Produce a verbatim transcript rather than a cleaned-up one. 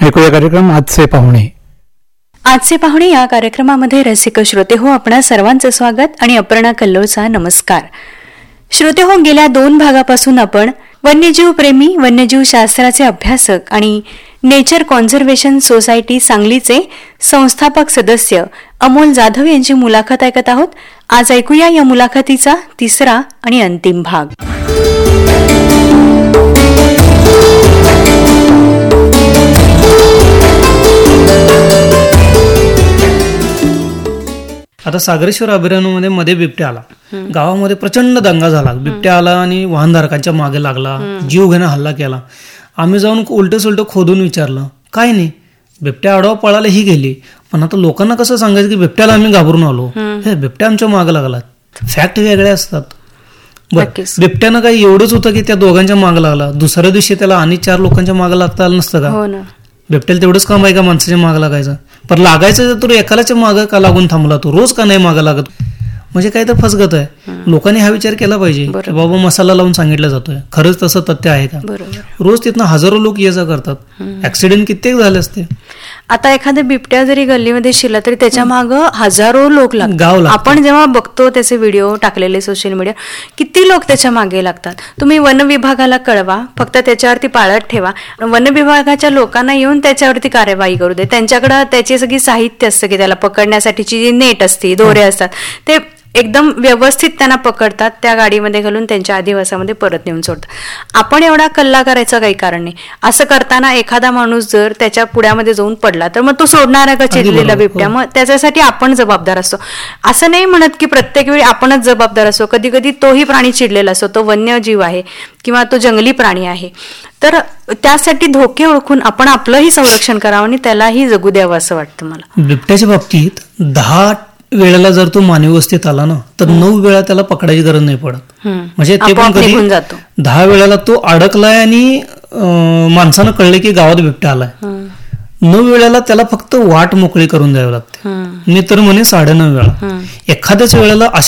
ऐकूया कार्यक्रम आजचे पाहुणे. आजचे पाहुणे या कार्यक्रमामध्ये रसिक श्रोते हो, आपणा सर्वांचं स्वागत आणि अपर्णा कल्लोळचा नमस्कार. श्रोते हो, गेल्या दोन भागापासून आपण वन्यजीव प्रेमी, वन्यजीव शास्त्राचे अभ्यासक आणि नेचर कॉन्झर्वेशन सोसायटी सांगलीचे संस्थापक सदस्य अमोल जाधव यांची मुलाखत ऐकत आहोत. आज ऐकूया या मुलाखतीचा तिसरा आणि अंतिम भाग. आता सागरेश्वर अभयारण्यामध्ये मध्ये बिबट्या आला. गावामध्ये प्रचंड दंगा झाला. बिबट्या आला आणि वाहनधारकांच्या मागे लागला, जीव घेणं हल्ला केला. आम्ही जाऊन उलट सुलट खोदून विचारलं, काय नाही, बिबट्या आडवा पळाला ही गेली. पण आता लोकांना कसं सांगायचं की बिबट्याला आम्ही घाबरून आलो, हे बिबट्या आमच्या मागे लागला. फॅक्ट वेगळे असतात. बरं, बिबट्यानं काही एवढंच होतं की त्या दोघांच्या मागे लागला, दुसऱ्या दिवशी त्याला आणि चार लोकांच्या मागे लागता आलं नसतं का? बिबट्याला तेवढंच काम आहे का माणसाच्या मागे लागायचं? पण लागायचं तर एकालाच्या मागं का लागून थांबला, तो रोज का नाही मागं लागत? म्हणजे काय तर फसगत आहे. लोकांनी हा विचार केला पाहिजे की बाबा मसाला लावून सांगितलं जातोय, खरंच तसं तथ्य आहे का? रोज तिथनं हजारो लोक ये जा करतात, ऍक्सिडेंट कित्येक झाले असते. आता एखाद्या बिबट्या जरी गल्लीमध्ये शिरला तरी त्याच्या मागं हजारो लोक लागतात. आपण जेव्हा बघतो त्याचे व्हिडिओ टाकलेले सोशल मीडिया, किती लोक त्याच्या मागे लागतात. तुम्ही वन विभागाला कळवा, फक्त त्याच्यावरती पाळत ठेवा. वन विभागाच्या लोकांना येऊन त्याच्यावरती कार्यवाही करू दे. त्यांच्याकडे त्याची सगळी साहित्य असतं की त्याला पकडण्यासाठीची जी नेट असते, दोरे असतात, ते एकदम व्यवस्थित त्यांना पकडतात, त्या गाडीमध्ये घालून त्यांच्या अधिवासामध्ये परत नेऊन सोडतात. आपण एवढा कल्ला करायचं काही कारण नाही. असं करताना एखादा माणूस जर त्याच्या पुढ्यामध्ये जाऊन पडला तर मग तो सोडणारा का चिडलेला बिबट्या? मग त्याच्यासाठी आपण जबाबदार असतो. असं नाही म्हणत की प्रत्येक वेळी आपणच जबाबदार असतो. कधी कधी तोही प्राणी चिडलेला असतो, तो वन्यजीव आहे किंवा तो जंगली प्राणी आहे. तर त्यासाठी धोके ओळखून आपण आपलंही संरक्षण करावं आणि त्यालाही जगू द्यावं असं वाटतं मला. बिबट्याच्या बाबतीत दहा वेळेला जर तो मानवी वस्तीत आला ना तर नऊ वेळा त्याला पकडायची गरज नाही पडत. म्हणजे ते पण कधी दहा वेळेला तो अडकलाय आणि माणसानं कळले की गावात बिबट्या आलाय, नऊ वेळेला त्याला फक्त वाट मोकळी करून द्यावी लागते. मी तर म्हणे साडे नऊ वेळा. एखाद्याच वेळेला